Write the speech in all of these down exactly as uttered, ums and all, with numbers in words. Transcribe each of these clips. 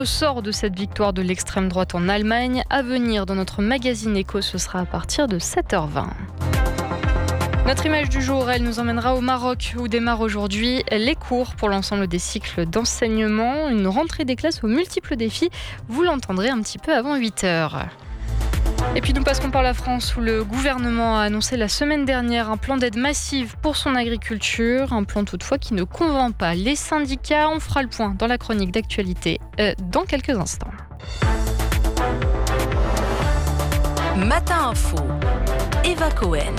Sort de cette victoire de l'extrême droite en Allemagne. À venir dans notre magazine Écho, ce sera à partir de sept heures vingt. Notre image du jour, elle nous emmènera au Maroc où démarrent aujourd'hui les cours pour l'ensemble des cycles d'enseignement. Une rentrée des classes aux multiples défis. Vous l'entendrez un petit peu avant huit heures. Et puis nous passons par la France où le gouvernement a annoncé la semaine dernière un plan d'aide massive pour son agriculture. Un plan toutefois qui ne convainc pas les syndicats. On fera le point dans la chronique d'actualité euh, dans quelques instants. Matin Info, Eva Cohen.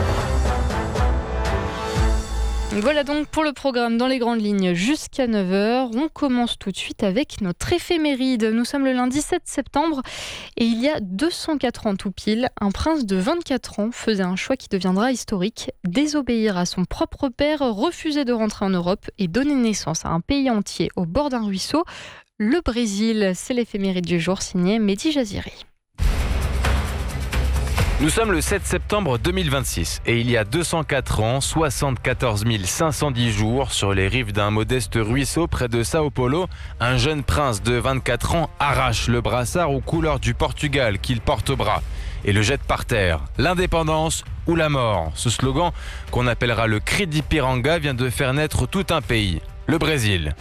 Voilà donc pour le programme dans les grandes lignes jusqu'à neuf heures. On commence tout de suite avec notre éphéméride. Nous sommes le lundi sept septembre et il y a deux cent quatre ans tout pile, un prince de vingt-quatre ans faisait un choix qui deviendra historique, désobéir à son propre père, refuser de rentrer en Europe et donner naissance à un pays entier au bord d'un ruisseau, le Brésil. C'est l'éphéméride du jour signé Mehdi Jaziri. Nous sommes le sept septembre deux mille vingt-six et il y a deux cent quatre ans, soixante-quatorze mille cinq cent dix jours, sur les rives d'un modeste ruisseau près de Sao Paulo, un jeune prince de vingt-quatre ans arrache le brassard aux couleurs du Portugal qu'il porte au bras et le jette par terre. L'indépendance ou la mort. Ce slogan, qu'on appellera le cri d'Ipiranga, vient de faire naître tout un pays, le Brésil.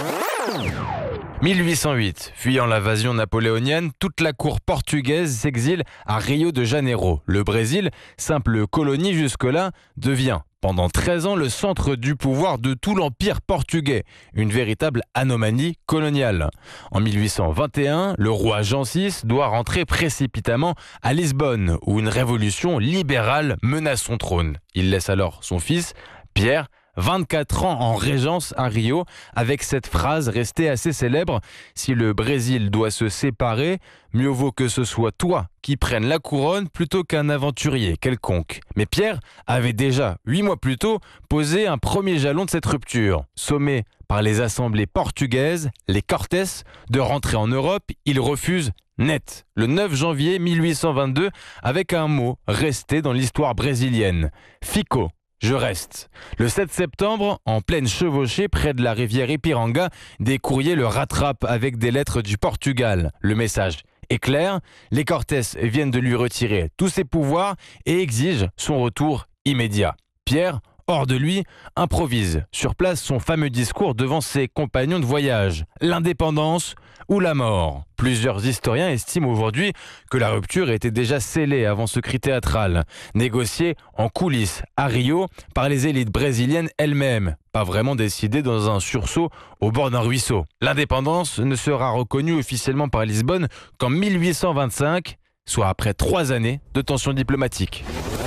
mille huit cent huit, fuyant l'invasion napoléonienne, toute la cour portugaise s'exile à Rio de Janeiro. Le Brésil, simple colonie jusque-là, devient pendant treize ans le centre du pouvoir de tout l'empire portugais, une véritable anomalie coloniale. En mille huit cent vingt et un, le roi Jean six doit rentrer précipitamment à Lisbonne, où une révolution libérale menace son trône. Il laisse alors son fils, Pierre, vingt-quatre ans en régence à Rio, avec cette phrase restée assez célèbre: « Si le Brésil doit se séparer, mieux vaut que ce soit toi qui prennes la couronne plutôt qu'un aventurier quelconque. » Mais Pierre avait déjà, huit mois plus tôt, posé un premier jalon de cette rupture. Sommé par les assemblées portugaises, les Cortes, de rentrer en Europe, il refuse net, le neuf janvier mille huit cent vingt-deux, avec un mot resté dans l'histoire brésilienne: Fico. Je reste. Le sept septembre, en pleine chevauchée près de la rivière Ipiranga, des courriers le rattrapent avec des lettres du Portugal. Le message est clair, les Cortes viennent de lui retirer tous ses pouvoirs et exigent son retour immédiat. Pierre, hors de lui, improvise sur place son fameux discours devant ses compagnons de voyage: l'indépendance ou la mort. Plusieurs historiens estiment aujourd'hui que la rupture était déjà scellée avant ce cri théâtral, négocié en coulisses à Rio par les élites brésiliennes elles-mêmes, pas vraiment décidé dans un sursaut au bord d'un ruisseau. L'indépendance ne sera reconnue officiellement par Lisbonne qu'en mille huit cent vingt-cinq, soit après trois années de tensions diplomatiques.